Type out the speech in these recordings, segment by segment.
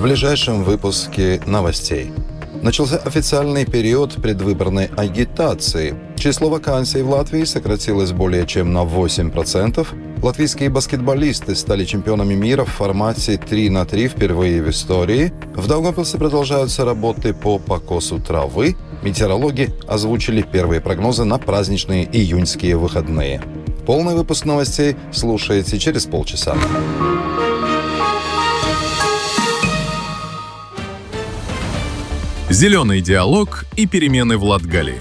В ближайшем выпуске новостей. Начался официальный период предвыборной агитации. Число вакансий в Латвии сократилось более чем на 8%. Латвийские баскетболисты стали чемпионами мира в формате 3-3 впервые в истории. В Даугавпилсе продолжаются работы по покосу травы. Метеорологи озвучили первые прогнозы на праздничные июньские выходные. Полный выпуск новостей слушайте через полчаса. Зеленый диалог и перемены в Латгалии.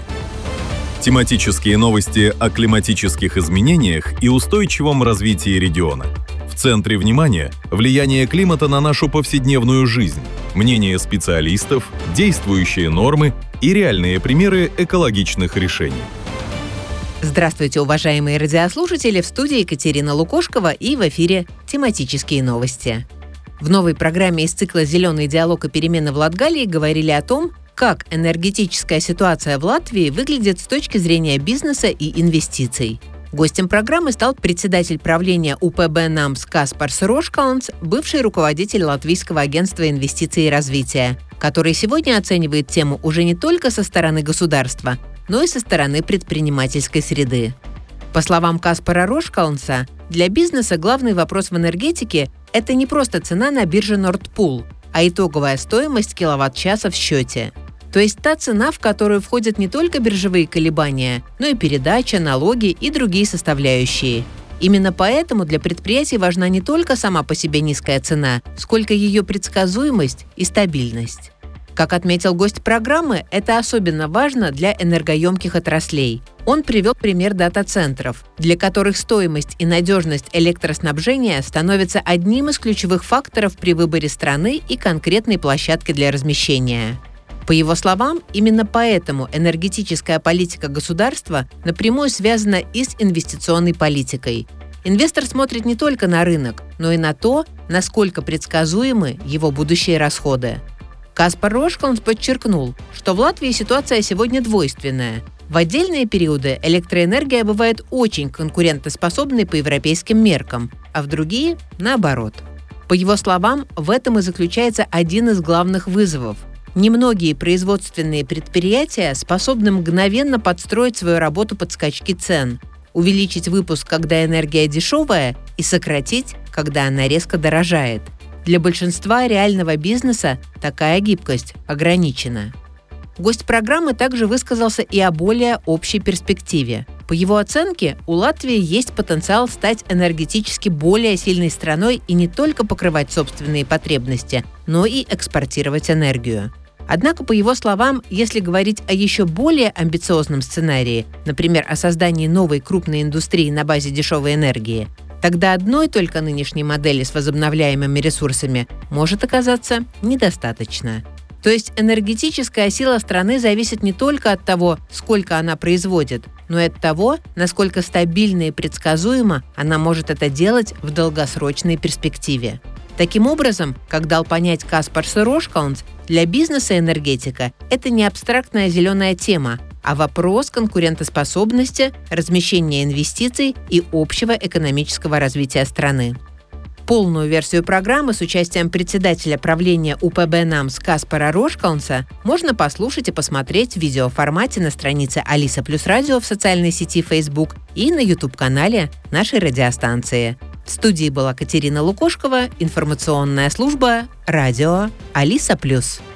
Тематические новости о климатических изменениях и устойчивом развитии региона. В центре внимания – влияние климата на нашу повседневную жизнь, мнения специалистов, действующие нормы и реальные примеры экологичных решений. Здравствуйте, уважаемые радиослушатели! В студии Екатерина Лукошкова и в эфире тематические новости. В новой программе из цикла «Зеленый диалог и перемены в Латгалии» говорили о том, как энергетическая ситуация в Латвии выглядит с точки зрения бизнеса и инвестиций. Гостем программы стал председатель правления УПБ НАМС Каспарс Рошкалнс, бывший руководитель Латвийского агентства инвестиций и развития, который сегодня оценивает тему уже не только со стороны государства, но и со стороны предпринимательской среды. По словам Каспара Рошкалнса, для бизнеса главный вопрос в энергетике – это не просто цена на бирже Nord Pool, а итоговая стоимость киловатт-часа в счете. То есть та цена, в которую входят не только биржевые колебания, но и передача, налоги и другие составляющие. Именно поэтому для предприятий важна не только сама по себе низкая цена, сколько ее предсказуемость и стабильность. Как отметил гость программы, это особенно важно для энергоемких отраслей. Он привел пример дата-центров, для которых стоимость и надежность электроснабжения становятся одним из ключевых факторов при выборе страны и конкретной площадки для размещения. По его словам, именно поэтому энергетическая политика государства напрямую связана и с инвестиционной политикой. Инвестор смотрит не только на рынок, но и на то, насколько предсказуемы его будущие расходы. Каспар Рошкалнс подчеркнул, что в Латвии ситуация сегодня двойственная. В отдельные периоды электроэнергия бывает очень конкурентоспособной по европейским меркам, а в другие – наоборот. По его словам, в этом и заключается один из главных вызовов. Немногие производственные предприятия способны мгновенно подстроить свою работу под скачки цен, увеличить выпуск, когда энергия дешевая, и сократить, когда она резко дорожает. Для большинства реального бизнеса такая гибкость ограничена. Гость программы также высказался и о более общей перспективе. По его оценке, у Латвии есть потенциал стать энергетически более сильной страной и не только покрывать собственные потребности, но и экспортировать энергию. Однако, по его словам, если говорить о еще более амбициозном сценарии, например, о создании новой крупной индустрии на базе дешевой энергии, тогда одной только нынешней модели с возобновляемыми ресурсами может оказаться недостаточно. То есть энергетическая сила страны зависит не только от того, сколько она производит, но и от того, насколько стабильно и предсказуемо она может это делать в долгосрочной перспективе. Таким образом, как дал понять Каспарс Рошкалнс, для бизнеса энергетика – это не абстрактная зеленая тема, а вопрос конкурентоспособности, размещения инвестиций и общего экономического развития страны. Полную версию программы с участием председателя правления УПБ НАМС Каспара Рошкалнса можно послушать и посмотреть в видеоформате на странице Алиса Плюс Радио в социальной сети Facebook и на YouTube-канале нашей радиостанции. В студии была Катерина Лукошкова, информационная служба «Радио Алиса Плюс».